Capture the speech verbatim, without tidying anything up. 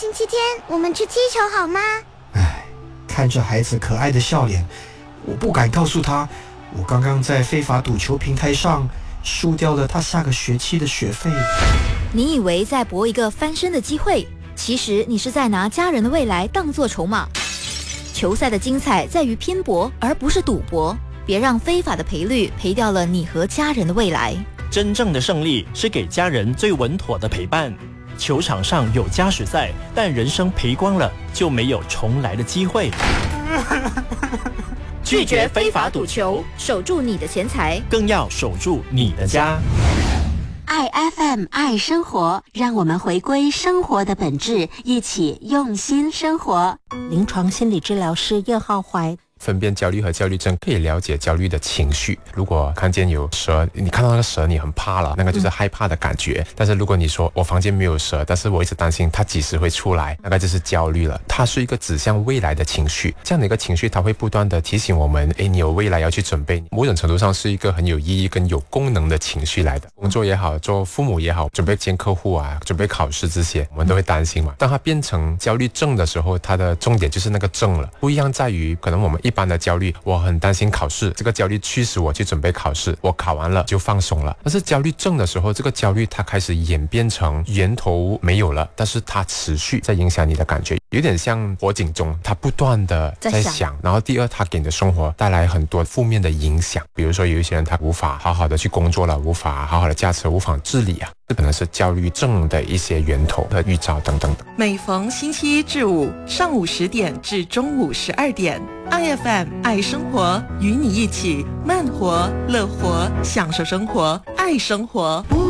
星期天我们去踢球好吗？ 唉，看着孩子可爱的笑脸，我不敢告诉他，我刚刚在非法赌球平台上输掉了他下个学期的学费。 你以为在搏一个翻身的机会，其实你是在拿家人的未来当作筹码。球赛的精彩在于拼搏，而不是赌博。别让非法的赔率赔掉了你和家人的未来。 真正的胜利是给家人最稳妥的陪伴。球场上有加时赛，但人生赔光了就没有重来的机会。 拒绝非法赌球，守住你的钱财， 更要守住你的家。 爱 F M 爱生活，让我们回归生活的本质，一起用心生活。 临床心理治疗师叶浩怀。 分辨焦虑和焦虑症，可以了解焦虑的情绪。如果看见有蛇，你看到那个蛇你很怕了，那个就是害怕的感觉、嗯、但是如果你说我房间没有蛇，但是我一直担心它几时会出来，那个就是焦虑了。它是一个指向未来的情绪，这样的一个情绪它会不断的提醒我们，诶，你有未来要去准备，某种程度上是一个很有意义跟有功能的情绪来的。工作也好，做父母也好，准备见客户啊，准备考试这些我们都会担心嘛。当它变成焦虑症的时候，它的重点就是那个症了。不一样在于可能我们一般的焦虑，我很担心考试，这个焦虑驱使我去准备考试，我考完了就放松了。但是焦虑症的时候，这个焦虑它开始演变成源头没有了，但是它持续在影响你的感觉，有点像火警钟，它不断的在响。然后第二，它给你的生活带来很多负面的影响，比如说有一些人他无法好好的去工作了，无法好好的驾车，无法自理啊，这可能是焦虑症的一些源头和预兆等等的。 每逢星期一至五上午十点至中午十二点，爱 F M 爱生活，与你一起慢活乐活，享受生活，爱生活。